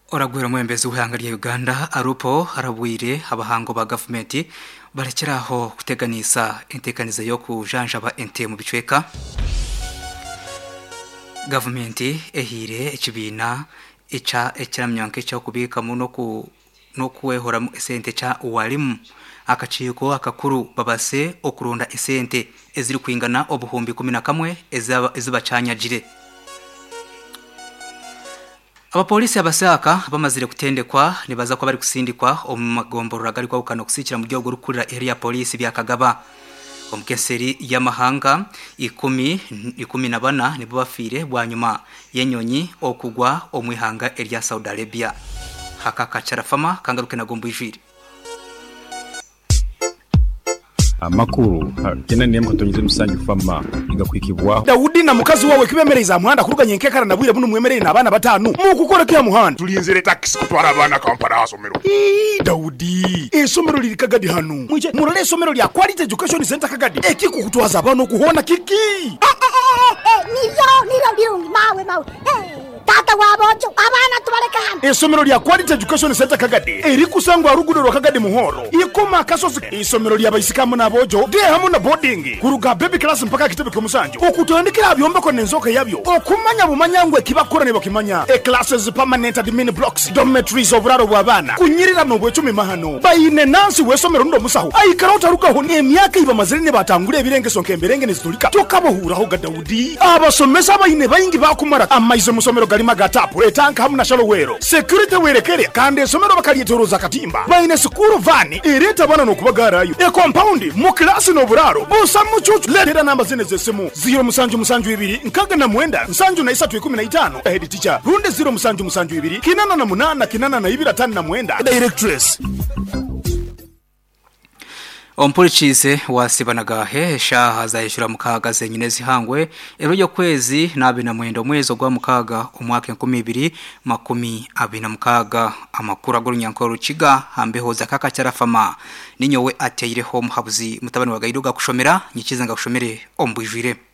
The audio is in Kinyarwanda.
Oragwira mwembezi w'ihanga rya Uganda arupo arabwire abahango ba government barekeraho kuteganisa intekaniza yo kujanjaba ente mu bicweka. Government ehire ekibina ekiramyanke cyo kubika mu no kuwehora esente cha uwalimu akaciko akakuru babase okurunda esente eziri kwingana obuhumbi 11 ezibacanyagire. Abapolisi abasaka bamazire kutendekwa nibaza ko bari kusindikwa omumagomboro ragari kwa ukano kusikira mu gihugu rukurira area police byakagaba omukeseri y'amahanga 14 nibo bafire bwanyuma yenyonyi okugwa omwihanga area Saudi Arabia hakaka charafama kangaruke na gombo ijiri amakuru kena niye mutonyeze musangi fama igakwikibwa Daudi na mukazi wawe kibemereza muhanda kuruganye nkekara nabwire buno mwemereye nabana batanu mu gukora kiya muhanda tulinzere taxi kutwara abana kampara hasomero Daudi esomero liri Kagadi hano mwije murole esomero lya Quality Education Center Kagadi ekiko kutwaza abana kuhona kiki niro mawe tata wabojo abana tubareka hano esomero lya Quality Education Center Kagadi eri kusangwa ruguriro Kagadi muhoro ikoma kasozi esomero lya bayisikamu nabojo de hamu na boarding kuruga baby class mpaka kitebe kumusanjo okutondekera byomba ko nenzoka yabyo okumanya bumanyangwe kibakora ne bakimanya classes permanent admin blocks dormitories oburaro bwabana kunyirira no bwe 10 mahano bayine nansi wesomero ndo musaho ayikarota rugaho emyaka iba mazirine batangure ebirengeso nkemberenge nezitulika tokabohuraho Daudi abasomesa bayine bayingi bakumara amaize musomero galima gatapo etanka hamuna shalowero security werekere kandi esomero bakaliyetoroza katimba bayine school van ireta bana no kubagarayo compound mu class no buraro busa mucucu letera namba zine zesemu 0 nkaga na mwenda nsanju na 315 head teacher runde 0 kinana na munana kinana na 2 na mwenda directress Ompolichise wasibanagahe shaha zayishura mukaga zenyine zihangwe erojo kwezi nabe na mwendo mwezo gwa mukaga umwaka 2026 amakuru agurunyankoro rukiga hambeho zakaka cyarafama ninyowe ateireho muhabuzi mutabani wagairuga kushomera nyikiza ngakushomere ombujwire